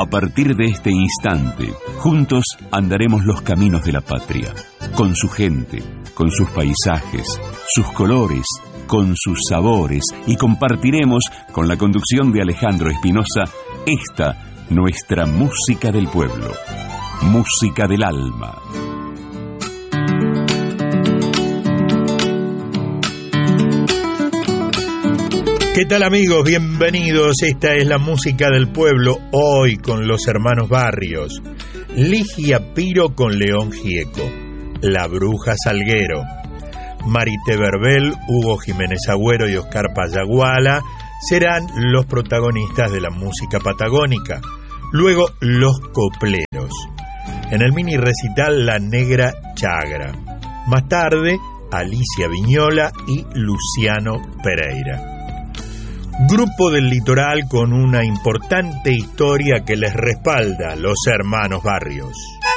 A partir de este instante, juntos andaremos los caminos de la patria, con su gente, con sus paisajes, sus colores, con sus sabores, y compartiremos, con la conducción de Alejandro Espinosa, esta nuestra música del pueblo, música del alma. ¿Qué tal, amigos? Bienvenidos. Esta es la música del pueblo, hoy con los hermanos Barrios. Ligia Piro con León Gieco, La Bruja Salguero, Marité Verbel, Hugo Jiménez Agüero y Oscar Payaguala serán los protagonistas de la música patagónica. Luego, los copleros. En el mini recital, La Negra Chagra. Más tarde, Alicia Viñola y Luciano Pereira. Grupo del litoral con una importante historia que les respalda, los hermanos Barrios.